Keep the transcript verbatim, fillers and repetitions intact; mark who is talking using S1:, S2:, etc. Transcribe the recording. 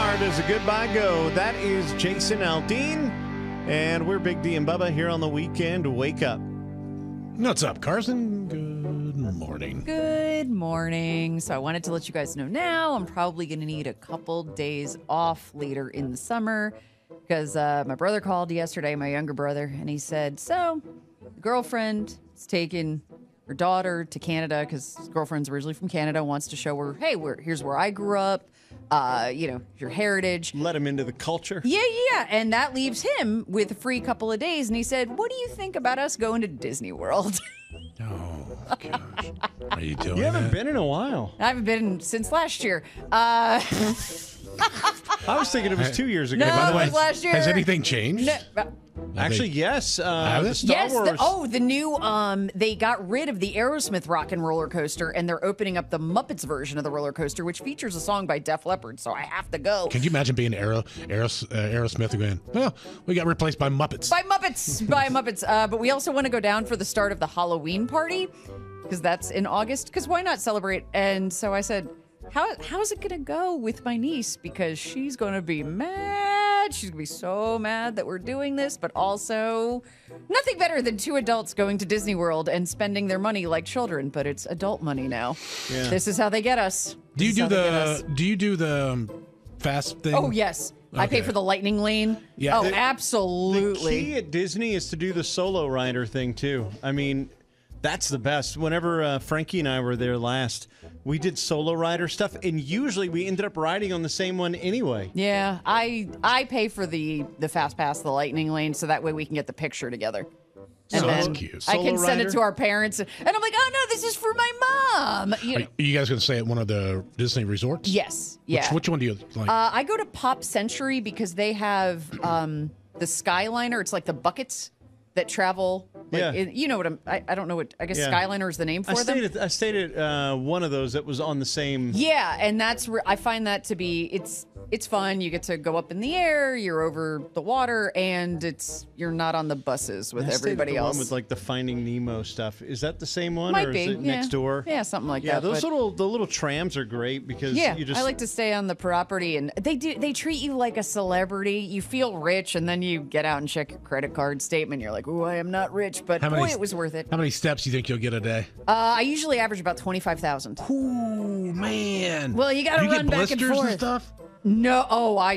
S1: far does a goodbye go? That is Jason Aldean, and we're Big D and Bubba here on the weekend. Wake up.
S2: What's up, Carson? Good morning.
S3: Good morning. So I wanted to let you guys know now I'm probably going to need a couple days off later in the summer because uh, my brother called yesterday, my younger brother, and he said, so the girlfriend is taking her daughter to Canada because his girlfriend's originally from Canada, wants to show her, hey, where, here's where I grew up, uh, you know, your heritage.
S1: Let him into the culture.
S3: Yeah, yeah. And that leaves him with a free couple of days. And he said, what do you think about us going to Disney World?
S2: Oh, gosh. Are you doing
S1: You haven't
S2: that?
S1: been in a while.
S3: I haven't been since last year. Uh,
S1: I was thinking it was two years ago.
S3: No,
S2: By the way,
S3: it was last year.
S2: has anything changed?
S3: no, uh,
S1: Actually, yes. Uh,
S2: Have
S1: the
S2: it?
S1: Star
S3: yes.
S1: Wars.
S3: The, oh, the new. Um, they got rid of the Aerosmith Rock and Roller Coaster, and they're opening up the Muppets version of the roller coaster, which features a song by Def Leppard. So I have to go.
S2: Can you imagine being Aero, Aero, uh, Aerosmith again? Well, we got replaced by Muppets.
S3: By Muppets, by Muppets. Uh, but we also want to go down for the start of the Halloween party because that's in August. Because why not celebrate? And so I said, how how's it gonna go with my niece? Because she's gonna be mad. She's gonna be so mad that we're doing this, but also nothing better than two adults going to Disney World and spending their money like children. But it's adult money now.
S1: Yeah.
S3: This is how they get us.
S2: do you
S3: This is
S2: do
S3: how they get us.
S2: the Do you do the um, fast thing?
S3: Oh yes, I pay
S2: Okay.
S3: for the lightning lane.
S2: Yeah.
S3: Oh,
S2: The-
S1: The
S3: absolutely.
S1: key at Disney is to do the solo rider thing, too. I mean, that's the best. Whenever uh, Frankie and I were there last, we did solo rider stuff, and usually we ended up riding on the same one anyway.
S3: Yeah, I I pay for the the fast pass, the lightning lane, so that way we can get the picture together. And
S2: So that's
S3: then
S2: cute.
S3: I can
S1: Solo
S3: send
S1: rider?
S3: it to our parents, and I'm like, oh no, this is for my mom. You
S2: Are
S3: know,
S2: you guys going to stay at one of the Disney resorts?
S3: yes, yeah.
S2: Which, which one do you like?
S3: uh, I go to Pop Century because they have um, the Skyliner. It's like the buckets that travel. Like,
S1: Yeah.
S3: it- you know what I'm. I, I don't know what. I guess
S1: Yeah.
S3: Skyliner is the name for
S1: I
S3: them.
S1: stayed, at, I stayed at uh, one of those that was on the same.
S3: Yeah, and that's where I find that to be it's it's fun. You get to go up in the air, you're over the water, and it's you're not on the buses with
S1: I stayed at
S3: everybody
S1: the
S3: else.
S1: One with like the Finding Nemo stuff. Is that the same one,
S3: Might
S1: or
S3: be
S1: is it
S3: yeah.
S1: next door?
S3: Yeah, something like
S1: Yeah,
S3: that.
S1: those
S3: but-
S1: little the little trams are great because
S3: yeah,
S1: you just
S3: I like to stay on the property, and they do. They treat you like a celebrity. You feel rich, and then you get out and check your credit card statement. You're like, "Ooh, I am not rich," but
S2: How
S3: boy,
S2: many-
S3: it was worth it.
S2: How many steps do you think you'll get a day?
S3: Uh, I usually average about twenty five thousand.
S2: Ooh, man.
S3: Well, you got to
S2: Do you
S3: run
S2: get
S3: back and
S2: blisters
S3: forth.
S2: and stuff?
S3: No, oh, I